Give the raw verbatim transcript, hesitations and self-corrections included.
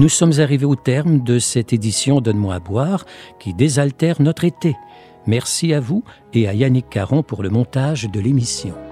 Nous sommes arrivés au terme de cette édition Donne-moi à boire qui désaltère notre été. Merci à vous et à Yannick Caron pour le montage de l'émission.